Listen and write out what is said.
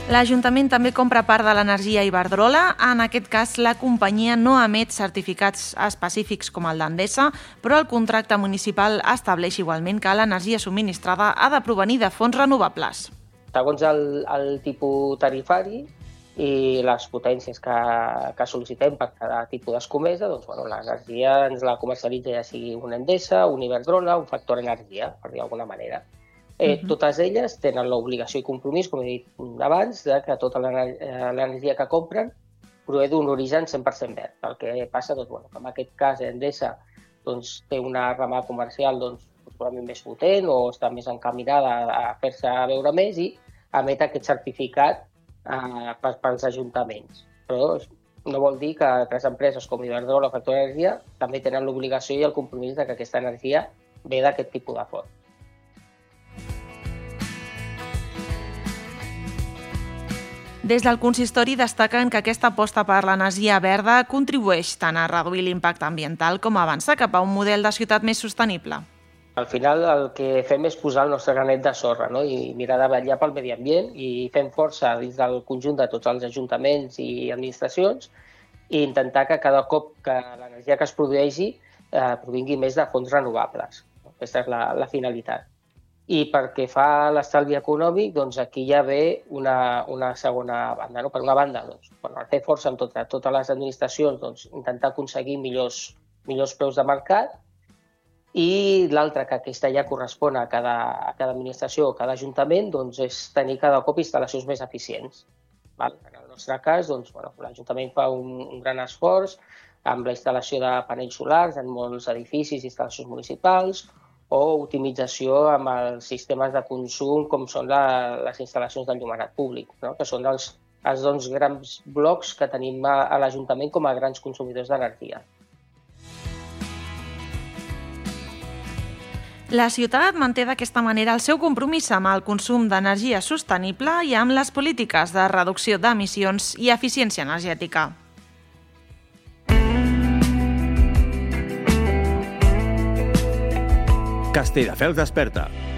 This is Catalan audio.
L'Ajuntament també compra part de l'energia a Iberdrola. En aquest cas, la companyia no emet certificats específics com el d'Endesa, però el contracte municipal estableix igualment que l'energia subministrada ha de provenir de fonts renovables. Segons el tipus tarifari i les potències que sol·licitem per cada tipus d'escomesa, doncs, l'energia ens la comercialitza ja sigui una Endesa, una Iberdrola, un Factor Energia, per dir d'alguna manera. Totes elles tenen l'obligació i compromís, com he dit abans, de que tota l'energia que compren prové d'un origen 100% verd. El que passa, que en aquest cas Endesa té una rama comercial probablement més potent o està més encaminada a fer-se veure més i emet aquest certificat pels ajuntaments. Però no vol dir que altres empreses com Iberdrola o Factor Energia també tenen l'obligació i el compromís de que aquesta energia ve d'aquest tipus de font. Des del consistori destaquen que aquesta aposta per l'energia verda contribueix tant a reduir l'impacte ambiental com a avançar cap a un model de ciutat més sostenible. Al final el que fem és posar el nostre granet de sorra, i mirar de vetllar pel medi ambient i fem força dins del conjunt de tots els ajuntaments i administracions i intentar que cada cop que l'energia que es produeixi provingui més de fonts renovables. Aquesta és la finalitat. I perquè fa l'estalvi econòmic, aquí ja ve una segona banda. Per una banda, fer força amb totes les administracions, intentar aconseguir millors preus de mercat, i l'altra, que aquesta ja correspon a cada administració o cada ajuntament, és tenir cada cop instal·lacions més eficients. En el nostre cas, l'Ajuntament fa un gran esforç amb la instal·lació de panells solars en molts edificis i instal·lacions municipals, o optimització amb els sistemes de consum com són les instal·lacions d'enllumenat públic, que són els grans blocs que tenim a l'Ajuntament com a grans consumidors d'energia. La ciutat manté d'aquesta manera el seu compromís amb el consum d'energia sostenible i amb les polítiques de reducció d'emissions i eficiència energètica. Castelldefels desperta.